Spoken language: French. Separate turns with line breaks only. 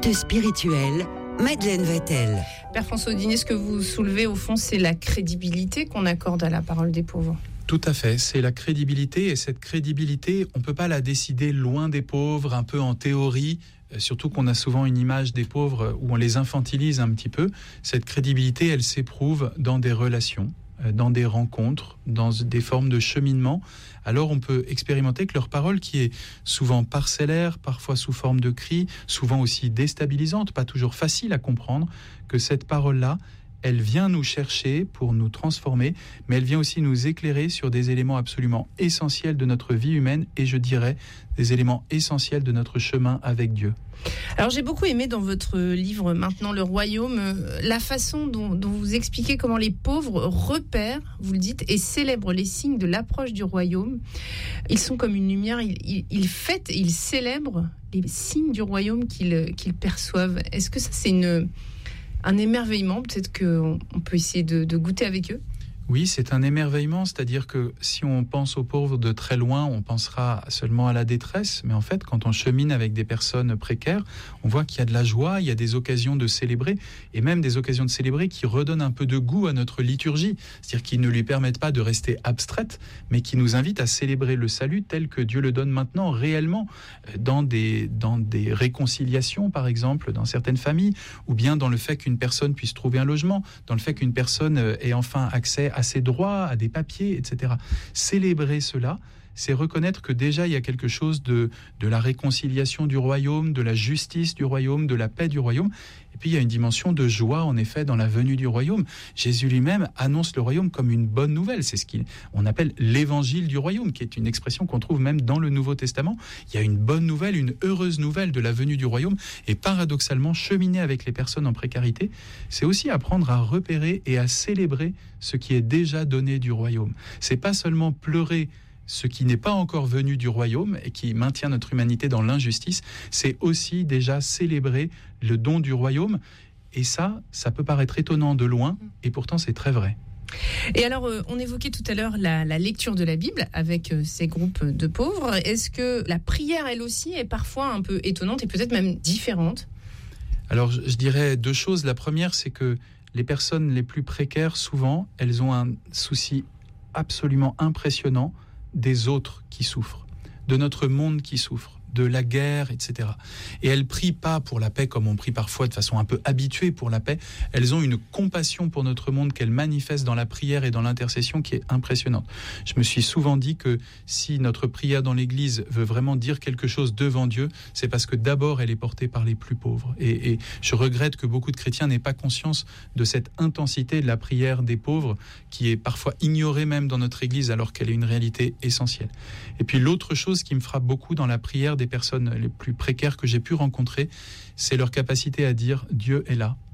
Actes spirituels, Madeleine Vatel.
Père François Audinet, ce que vous soulevez au fond, c'est la crédibilité qu'on accorde à la parole des pauvres.
Tout à fait, c'est la crédibilité, et cette crédibilité, on ne peut pas la décider loin des pauvres, un peu en théorie, surtout qu'on a souvent une image des pauvres où on les infantilise un petit peu. Cette crédibilité, elle s'éprouve dans des relations, dans des rencontres, dans des formes de cheminement. Alors on peut expérimenter que leur parole, qui est souvent parcellaire, parfois sous forme de cris, souvent aussi déstabilisante, pas toujours facile à comprendre, que cette parole-là, elle vient nous chercher pour nous transformer, mais elle vient aussi nous éclairer sur des éléments absolument essentiels de notre vie humaine et je dirais des éléments essentiels de notre chemin avec Dieu.
Alors j'ai beaucoup aimé dans votre livre Maintenant le Royaume, la façon dont vous expliquez comment les pauvres repèrent, vous le dites, et célèbrent les signes de l'approche du royaume. Ils sont comme une lumière, ils fêtent, ils célèbrent les signes du royaume qu'ils perçoivent. Est-ce que ça c'est un émerveillement, peut-être qu'on peut essayer de goûter avec eux?
Oui, c'est un émerveillement, c'est-à-dire que si on pense aux pauvres de très loin, on pensera seulement à la détresse, mais en fait, quand on chemine avec des personnes précaires, on voit qu'il y a de la joie, il y a des occasions de célébrer, et même des occasions de célébrer qui redonnent un peu de goût à notre liturgie, c'est-à-dire qui ne lui permettent pas de rester abstraite, mais qui nous invitent à célébrer le salut tel que Dieu le donne maintenant réellement, dans des réconciliations, par exemple, dans certaines familles, ou bien dans le fait qu'une personne puisse trouver un logement, dans le fait qu'une personne ait enfin accès à ses droits, à des papiers, etc. Célébrer cela, c'est reconnaître que déjà il y a quelque chose de la réconciliation du royaume, de la justice du royaume, de la paix du royaume. Et puis il y a une dimension de joie, en effet, dans la venue du royaume. Jésus lui-même annonce le royaume comme une bonne nouvelle. C'est ce qu'on appelle l'évangile du royaume, qui est une expression qu'on trouve même dans le Nouveau Testament. Il y a une bonne nouvelle, une heureuse nouvelle de la venue du royaume. Et paradoxalement, cheminer avec les personnes en précarité, c'est aussi apprendre à repérer et à célébrer ce qui est déjà donné du royaume. C'est pas seulement pleurer ce qui n'est pas encore venu du royaume et qui maintient notre humanité dans l'injustice, c'est aussi déjà célébrer le don du royaume. Et ça peut paraître étonnant de loin, et pourtant c'est très vrai.
Et alors, on évoquait tout à l'heure la lecture de la Bible avec ces groupes de pauvres. Est-ce que la prière, elle aussi, est parfois un peu étonnante et peut-être même différente ?
Alors, je dirais deux choses. La première, c'est que les personnes les plus précaires, souvent, elles ont un souci absolument impressionnant des autres qui souffrent, de notre monde qui souffre, de la guerre, etc. Et elles prient pas pour la paix comme on prie parfois de façon un peu habituée pour la paix. Elles ont une compassion pour notre monde qu'elles manifestent dans la prière et dans l'intercession qui est impressionnante. Je me suis souvent dit que si notre prière dans l'Église veut vraiment dire quelque chose devant Dieu, c'est parce que d'abord elle est portée par les plus pauvres. Et je regrette que beaucoup de chrétiens n'aient pas conscience de cette intensité de la prière des pauvres qui est parfois ignorée même dans notre Église alors qu'elle est une réalité essentielle. Et puis l'autre chose qui me frappe beaucoup dans la prière des personnes les plus précaires que j'ai pu rencontrer, c'est leur capacité à dire « Dieu est là,